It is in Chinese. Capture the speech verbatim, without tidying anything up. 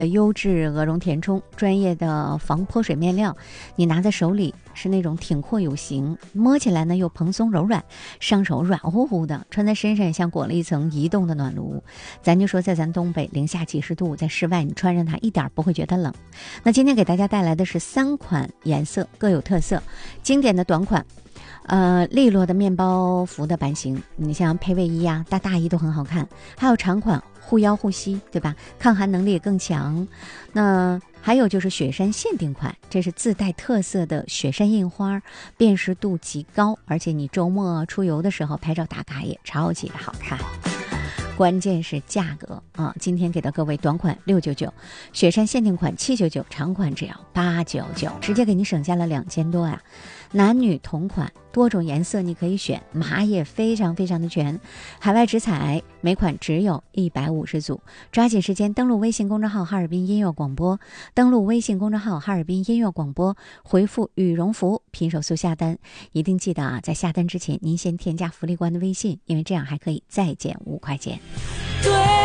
优质鹅绒填充，专业的防泼水面料，你拿在手里是那种挺阔有型，摸起来呢又蓬松柔软，上手软乎乎的，穿在身上也像裹了一层移动的暖炉。咱就说在咱东北零下几十度，在室外你穿上它一点不会觉得冷。那今天给大家带来的是三款颜色，各有特色。经典的短款，呃，利落的面包服的版型，你像配卫衣啊、大大衣都很好看。还有长款，护腰护膝，对吧？抗寒能力也更强。那还有就是雪山限定款，这是自带特色的雪山印花，辨识度极高，而且你周末出游的时候拍照打卡也超级的好看。关键是价格啊！今天给到各位短款六九九，雪山限定款七九九，长款只要八九九，直接给你省下了两千多呀！男女同款，多种颜色你可以选，码也非常非常的全，海外直采，每款只有一百五十组，抓紧时间登录微信公众号哈尔滨音乐广播，登录微信公众号哈尔滨音乐广播，回复羽绒服，拼手速下单，一定记得啊，在下单之前您先添加福利官的微信，因为这样还可以再减五块钱。对。